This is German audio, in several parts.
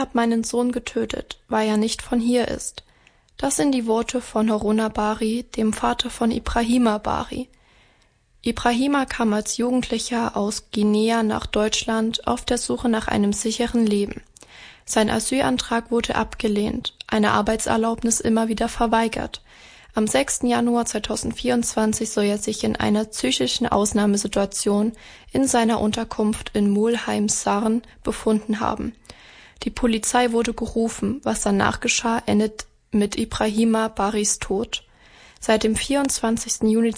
habt meinen Sohn getötet, weil er nicht von hier ist. Das sind die Worte von Haruna Bari, dem Vater von Ibrahima Bari. Ibrahima kam als Jugendlicher aus Guinea nach Deutschland auf der Suche nach einem sicheren Leben. Sein Asylantrag wurde abgelehnt, eine Arbeitserlaubnis immer wieder verweigert. Am 6. Januar 2024 soll er sich in einer psychischen Ausnahmesituation in seiner Unterkunft in Mulheim-Sarn befunden haben. Die Polizei wurde gerufen, was danach geschah, endet mit Ibrahima Baris Tod. Seit dem 24. Juni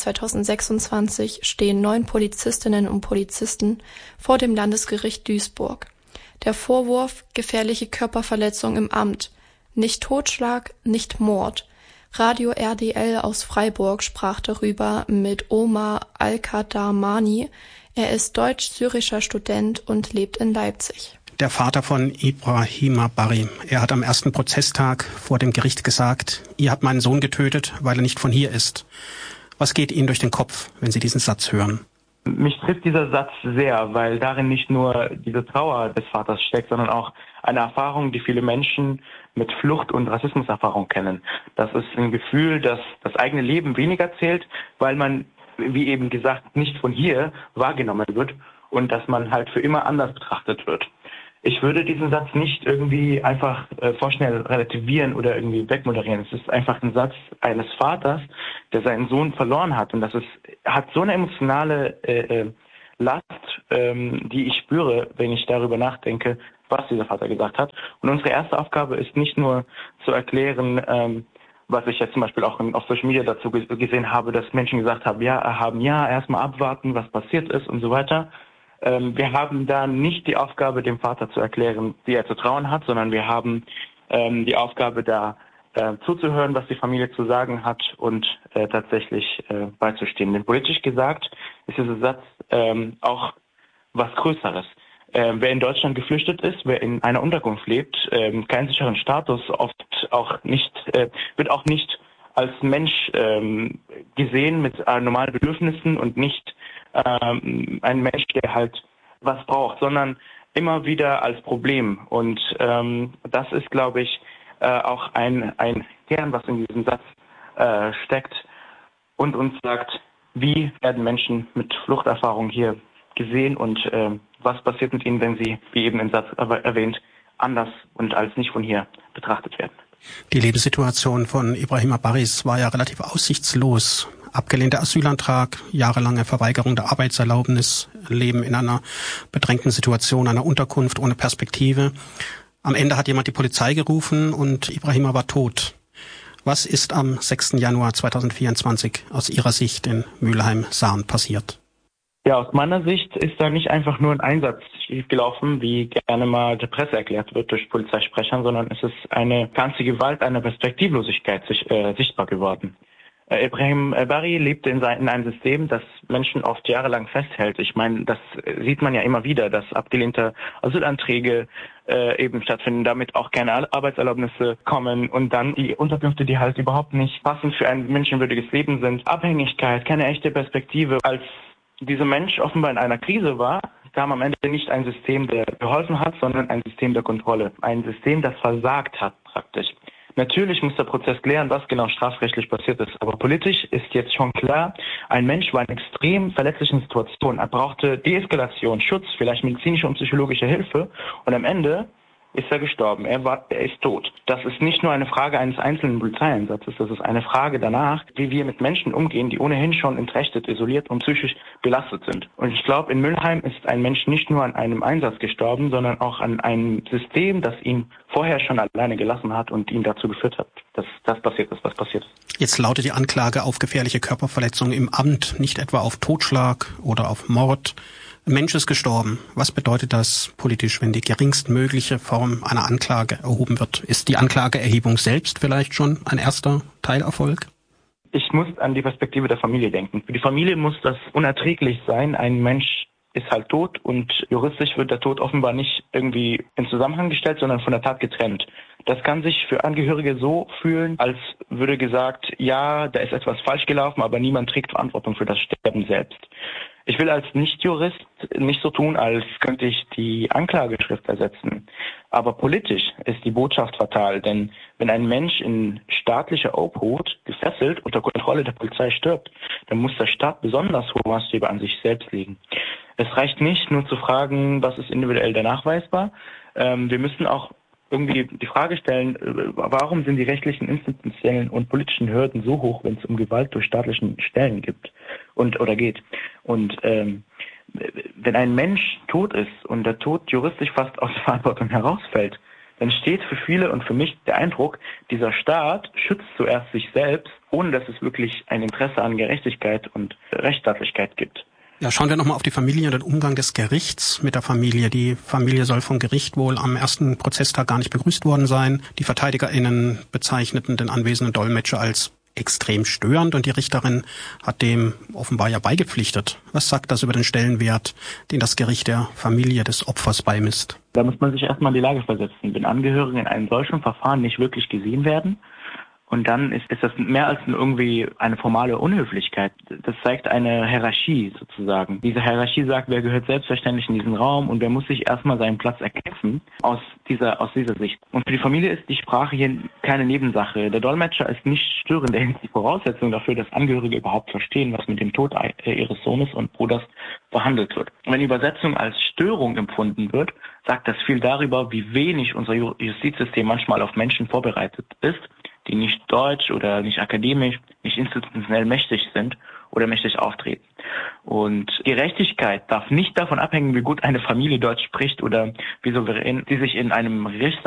2026 stehen 9 Polizistinnen und Polizisten vor dem Landesgericht Duisburg. Der Vorwurf: gefährliche Körperverletzung im Amt, nicht Totschlag, nicht Mord. Radio RDL aus Freiburg sprach darüber mit Omar Al-Kadamani. Er ist deutsch-syrischer Student und lebt in Leipzig. Der Vater von Ibrahima Bari, er hat am ersten Prozesstag vor dem Gericht gesagt, ihr habt meinen Sohn getötet, weil er nicht von hier ist. Was geht Ihnen durch den Kopf, wenn Sie diesen Satz hören? Mich trifft dieser Satz sehr, weil darin nicht nur diese Trauer des Vaters steckt, sondern auch eine Erfahrung, die viele Menschen mit Flucht- und Rassismuserfahrung kennen. Das ist ein Gefühl, dass das eigene Leben weniger zählt, weil man, wie eben gesagt, nicht von hier wahrgenommen wird und dass man halt für immer anders betrachtet wird. Ich würde diesen Satz nicht irgendwie einfach vorschnell relativieren oder irgendwie wegmoderieren. Es ist einfach ein Satz eines Vaters, der seinen Sohn verloren hat. Und das hat so eine emotionale Last, die ich spüre, wenn ich darüber nachdenke, was dieser Vater gesagt hat. Und unsere erste Aufgabe ist nicht nur zu erklären, was ich jetzt zum Beispiel auch auf Social Media dazu gesehen habe, dass Menschen gesagt haben, erstmal abwarten, was passiert ist und so weiter. Wir haben da nicht die Aufgabe, dem Vater zu erklären, wie er zu trauern hat, sondern wir haben die Aufgabe, da zuzuhören, was die Familie zu sagen hat und tatsächlich beizustehen. Denn politisch gesagt ist dieser Satz auch was Größeres. Wer in Deutschland geflüchtet ist, wer in einer Unterkunft lebt, keinen sicheren Status, oft auch nicht, wird auch nicht als Mensch gesehen mit normalen Bedürfnissen und nicht ein Mensch, der halt was braucht, sondern immer wieder als Problem. Und das ist, glaube ich, auch ein Kern, was in diesem Satz steckt und uns sagt, wie werden Menschen mit Fluchterfahrung hier gesehen und was passiert mit ihnen, wenn sie, wie eben im Satz erwähnt, anders und als nicht von hier betrachtet werden. Die Lebenssituation von Ibrahima Baris war ja relativ aussichtslos. Abgelehnter Asylantrag, jahrelange Verweigerung der Arbeitserlaubnis, Leben in einer bedrängten Situation, einer Unterkunft ohne Perspektive. Am Ende hat jemand die Polizei gerufen und Ibrahima war tot. Was ist am 6. Januar 2024 aus Ihrer Sicht in Mülheim-Sarn passiert? Ja, aus meiner Sicht ist da nicht einfach nur ein Einsatz schiefgelaufen, wie gerne mal der Presse erklärt wird durch Polizeisprechern, sondern es ist eine ganze Gewalt einer Perspektivlosigkeit sichtbar geworden. Ibrahim Bari lebte in einem System, das Menschen oft jahrelang festhält. Ich meine, das sieht man ja immer wieder, dass abgelehnte Asylanträge eben stattfinden, damit auch keine Arbeitserlaubnisse kommen und dann die Unterkünfte, die halt überhaupt nicht passend für ein menschenwürdiges Leben sind. Abhängigkeit, keine echte Perspektive. Als dieser Mensch offenbar in einer Krise war, kam am Ende nicht ein System, der geholfen hat, sondern ein System der Kontrolle. Ein System, das versagt hat praktisch. Natürlich muss der Prozess klären, was genau strafrechtlich passiert ist. Aber politisch ist jetzt schon klar, ein Mensch war in extrem verletzlichen Situationen. Er brauchte Deeskalation, Schutz, vielleicht medizinische und psychologische Hilfe. Und am Ende ist er gestorben. Er ist tot. Das ist nicht nur eine Frage eines einzelnen Polizeieinsatzes, das ist eine Frage danach, wie wir mit Menschen umgehen, die ohnehin schon entrechtet, isoliert und psychisch belastet sind. Und ich glaube, in Mülheim ist ein Mensch nicht nur an einem Einsatz gestorben, sondern auch an einem System, das ihn vorher schon alleine gelassen hat und ihn dazu geführt hat, dass das passiert ist, was passiert ist. Jetzt lautet die Anklage auf gefährliche Körperverletzung im Amt, nicht etwa auf Totschlag oder auf Mord. Ein Mensch ist gestorben. Was bedeutet das politisch, wenn die geringstmögliche Form einer Anklage erhoben wird? Ist die Anklageerhebung selbst vielleicht schon ein erster Teilerfolg? Ich muss an die Perspektive der Familie denken. Für die Familie muss das unerträglich sein. Ein Mensch ist halt tot und juristisch wird der Tod offenbar nicht irgendwie in Zusammenhang gestellt, sondern von der Tat getrennt. Das kann sich für Angehörige so fühlen, als würde gesagt, ja, da ist etwas falsch gelaufen, aber niemand trägt Verantwortung für das Sterben selbst. Ich will als Nichtjurist nicht so tun, als könnte ich die Anklageschrift ersetzen. Aber politisch ist die Botschaft fatal, denn wenn ein Mensch in staatlicher Obhut gefesselt unter Kontrolle der Polizei stirbt, dann muss der Staat besonders hohe Maßstäbe an sich selbst legen. Es reicht nicht, nur zu fragen, was ist individuell da nachweisbar. Wir müssen auch irgendwie die Frage stellen, warum sind die rechtlichen, institutionellen und politischen Hürden so hoch, wenn es um Gewalt durch staatlichen Stellen geht. Und wenn ein Mensch tot ist und der Tod juristisch fast aus der Verantwortung herausfällt, dann steht für viele und für mich der Eindruck, dieser Staat schützt zuerst sich selbst, ohne dass es wirklich ein Interesse an Gerechtigkeit und Rechtsstaatlichkeit gibt. Ja, schauen wir nochmal auf die Familie und den Umgang des Gerichts mit der Familie. Die Familie soll vom Gericht wohl am ersten Prozesstag gar nicht begrüßt worden sein. Die VerteidigerInnen bezeichneten den anwesenden Dolmetscher als extrem störend und die Richterin hat dem offenbar ja beigepflichtet. Was sagt das über den Stellenwert, den das Gericht der Familie des Opfers beimisst? Da muss man sich erstmal in die Lage versetzen. Wenn Angehörige in einem solchen Verfahren nicht wirklich gesehen werden, und dann ist das mehr als irgendwie eine formale Unhöflichkeit. Das zeigt eine Hierarchie sozusagen. Diese Hierarchie sagt, wer gehört selbstverständlich in diesen Raum und wer muss sich erstmal seinen Platz erkämpfen aus dieser Sicht. Und für die Familie ist die Sprache hier keine Nebensache. Der Dolmetscher ist nicht störend, er ist die Voraussetzung dafür, dass Angehörige überhaupt verstehen, was mit dem Tod ihres Sohnes und Bruders verhandelt wird. Und wenn die Übersetzung als Störung empfunden wird, sagt das viel darüber, wie wenig unser Justizsystem manchmal auf Menschen vorbereitet ist, die nicht deutsch oder nicht akademisch, nicht institutionell mächtig sind oder mächtig auftreten. Und Gerechtigkeit darf nicht davon abhängen, wie gut eine Familie Deutsch spricht oder wie souverän sie sich in einem Rechtsstaat